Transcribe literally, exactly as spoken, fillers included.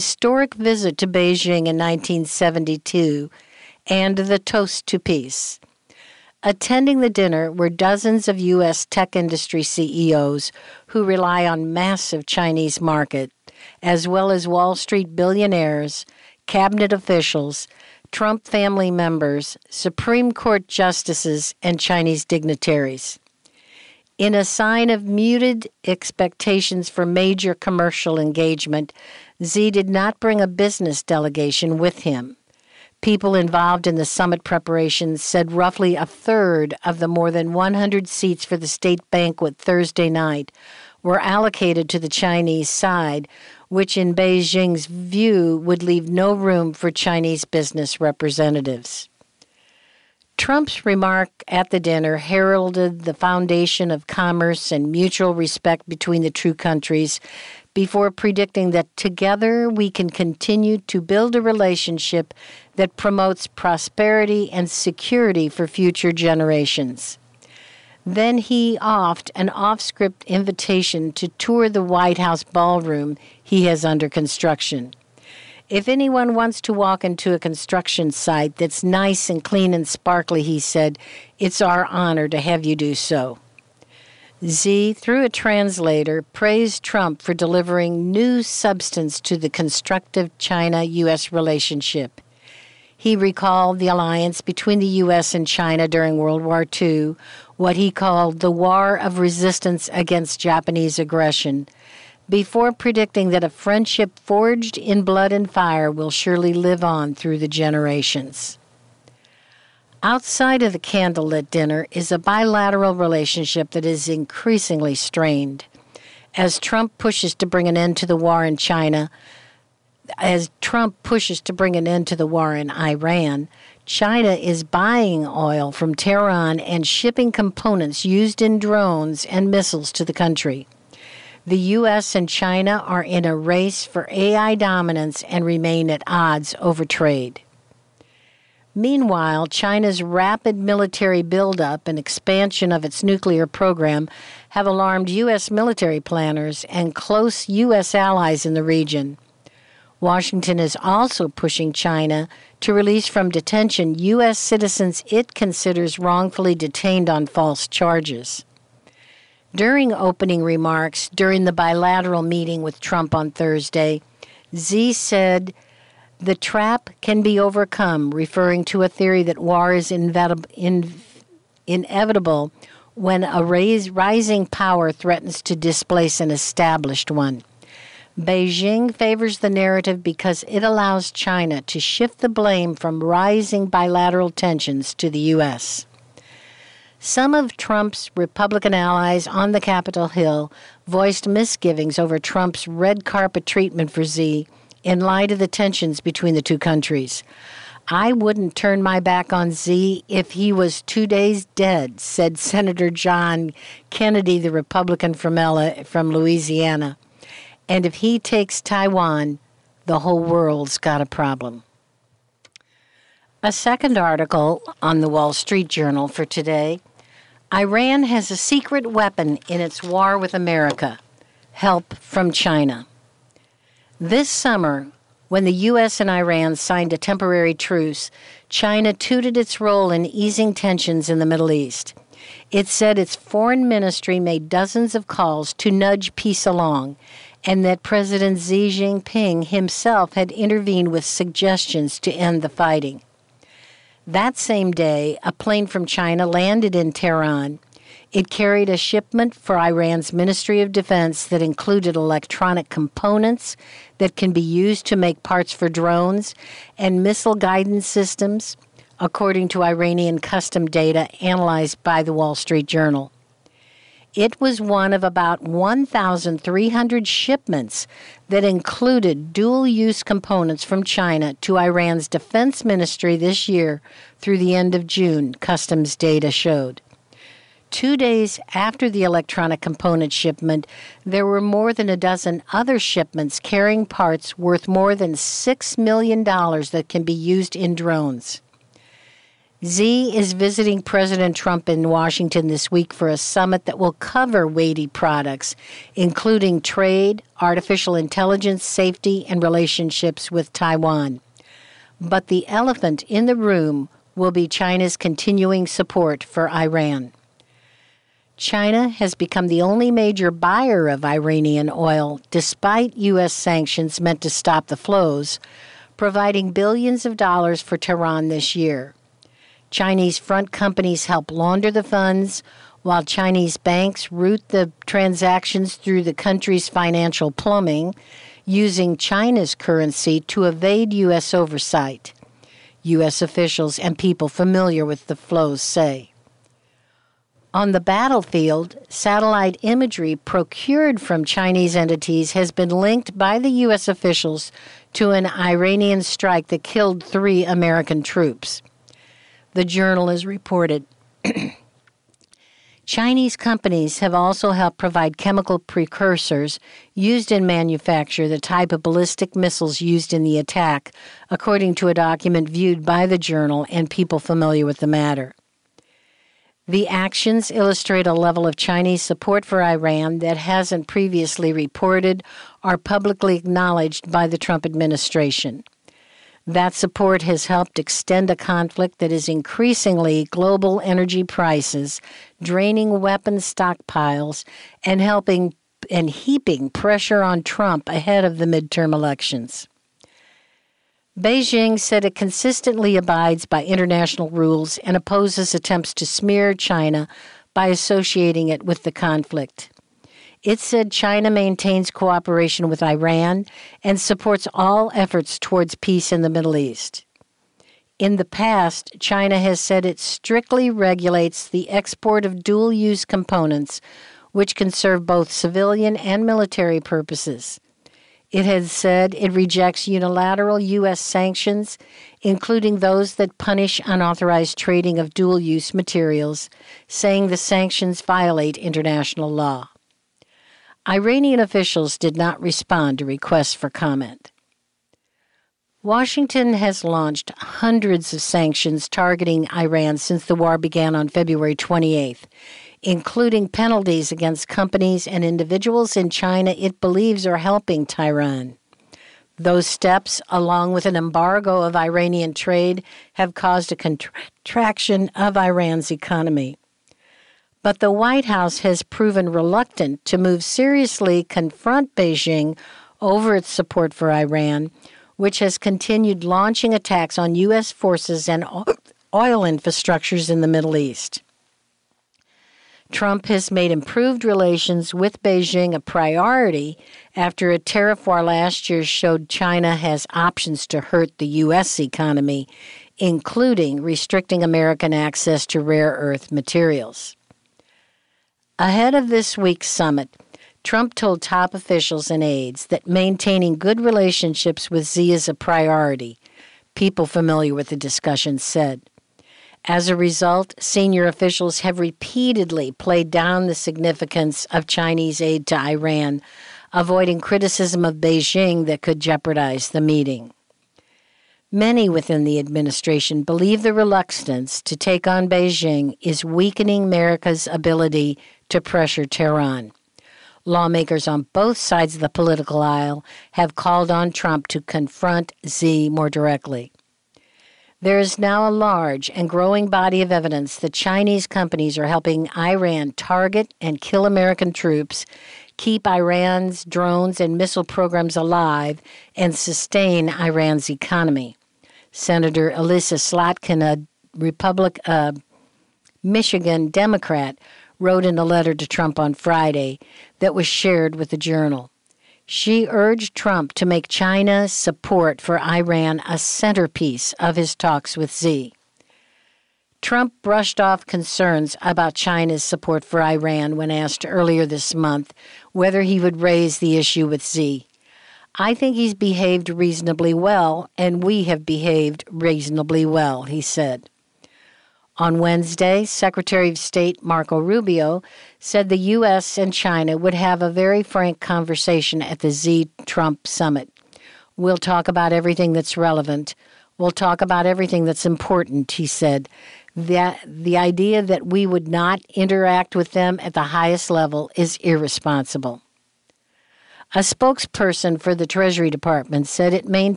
historic visit to Beijing in nineteen seventy-two and the toast to peace. Attending the dinner were dozens of U S tech industry C E Os who rely on massive Chinese market, as well as Wall Street billionaires, cabinet officials, Trump family members, Supreme Court justices, and Chinese dignitaries. In a sign of muted expectations for major commercial engagement, Xi did not bring a business delegation with him. People involved in the summit preparations said roughly a third of the more than one hundred seats for the state banquet Thursday night were allocated to the Chinese side, which in Beijing's view would leave no room for Chinese business representatives. Trump's remark at the dinner heralded the foundation of commerce and mutual respect between the two countries before predicting that together we can continue to build a relationship that promotes prosperity and security for future generations. Then he offed an off-script invitation to tour the White House ballroom he has under construction. If anyone wants to walk into a construction site that's nice and clean and sparkly, he said, it's our honor to have you do so. Xi, through a translator, praised Trump for delivering new substance to the constructive China-U S relationship. He recalled the alliance between the U S and China during World War Two, what he called the war of resistance against Japanese aggression, before predicting that a friendship forged in blood and fire will surely live on through the generations. Outside of the candlelit dinner is a bilateral relationship that is increasingly strained. As Trump pushes to bring an end to the war in China, as Trump pushes to bring an end to the war in Iran, China is buying oil from Tehran and shipping components used in drones and missiles to the country. The U S and China are in a race for A I dominance and remain at odds over trade. Meanwhile, China's rapid military buildup and expansion of its nuclear program have alarmed U S military planners and close U S allies in the region. Washington is also pushing China to release from detention U S citizens it considers wrongfully detained on false charges. During opening remarks during the bilateral meeting with Trump on Thursday, Xi said, "The trap can be overcome," referring to a theory that war is inevitable, in, inevitable when a raise, rising power threatens to displace an established one. Beijing favors the narrative because it allows China to shift the blame from rising bilateral tensions to the U S. Some of Trump's Republican allies on the Capitol Hill voiced misgivings over Trump's red carpet treatment for Xi in light of the tensions between the two countries. "I wouldn't turn my back on Xi if he was two days dead," said Senator John Kennedy, the Republican from, Ella, from Louisiana. "And if he takes Taiwan, the whole world's got a problem." A second article on the Wall Street Journal for today: Iran has a secret weapon in its war with America. Help from China. This summer, when the U S and Iran signed a temporary truce, China touted its role in easing tensions in the Middle East. It said its foreign ministry made dozens of calls to nudge peace along, and that President Xi Jinping himself had intervened with suggestions to end the fighting. That same day, a plane from China landed in Tehran. It carried a shipment for Iran's Ministry of Defense that included electronic components that can be used to make parts for drones and missile guidance systems, according to Iranian custom data analyzed by the Wall Street Journal. It was one of about one thousand three hundred shipments that included dual-use components from China to Iran's defense ministry this year through the end of June, customs data showed. Two days after the electronic component shipment, there were more than a dozen other shipments carrying parts worth more than six million dollars that can be used in drones. Xi is visiting President Trump in Washington this week for a summit that will cover weighty products, including trade, artificial intelligence, safety, and relationships with Taiwan. But the elephant in the room will be China's continuing support for Iran. China has become the only major buyer of Iranian oil, despite U S sanctions meant to stop the flows, providing billions of dollars for Tehran this year. Chinese front companies help launder the funds, while Chinese banks route the transactions through the country's financial plumbing, using China's currency to evade U S oversight, U S officials and people familiar with the flows say. On the battlefield, satellite imagery procured from Chinese entities has been linked by the U S officials to an Iranian strike that killed three American troops. The Journal has reported Chinese companies have also helped provide chemical precursors used in manufacture the type of ballistic missiles used in the attack, according to a document viewed by the Journal and people familiar with the matter. The actions illustrate a level of Chinese support for Iran that hasn't previously reported or publicly acknowledged by the Trump administration. That support has helped extend a conflict that is increasingly global energy prices, draining weapons stockpiles, and helping and heaping pressure on Trump ahead of the midterm elections. Beijing said it consistently abides by international rules and opposes attempts to smear China by associating it with the conflict. It said China maintains cooperation with Iran and supports all efforts towards peace in the Middle East. In the past, China has said it strictly regulates the export of dual-use components, which can serve both civilian and military purposes. It has said it rejects unilateral U S sanctions, including those that punish unauthorized trading of dual-use materials, saying the sanctions violate international law. Iranian officials did not respond to requests for comment. Washington has launched hundreds of sanctions targeting Iran since the war began on February twenty-eighth, including penalties against companies and individuals in China it believes are helping Tehran. Those steps, along with an embargo of Iranian trade, have caused a contraction of Iran's economy. But the White House has proven reluctant to move seriously confront Beijing over its support for Iran, which has continued launching attacks on U S forces and oil infrastructures in the Middle East. Trump has made improved relations with Beijing a priority after a tariff war last year showed China has options to hurt the U S economy, including restricting American access to rare earth materials. Ahead of this week's summit, Trump told top officials and aides that maintaining good relationships with Xi is a priority, people familiar with the discussion said. As a result, senior officials have repeatedly played down the significance of Chinese aid to Iran, avoiding criticism of Beijing that could jeopardize the meeting. Many within the administration believe the reluctance to take on Beijing is weakening America's ability to pressure Tehran. Lawmakers on both sides of the political aisle have called on Trump to confront Xi more directly. There is now a large and growing body of evidence that Chinese companies are helping Iran target and kill American troops, keep Iran's drones and missile programs alive, and sustain Iran's economy. Senator Elissa Slotkin, a Republic, uh, Michigan Democrat, wrote in a letter to Trump on Friday that was shared with the Journal. She urged Trump to make China's support for Iran a centerpiece of his talks with Xi. Trump brushed off concerns about China's support for Iran when asked earlier this month whether he would raise the issue with Xi. I think he's behaved reasonably well, and we have behaved reasonably well, he said. On Wednesday, Secretary of State Marco Rubio said the U S and China would have a very frank conversation at the Xi-Trump summit. We'll talk about everything that's relevant We'll talk about everything that's important, he said. That the idea that we would not interact with them at the highest level is irresponsible. A spokesperson for the Treasury Department said it main,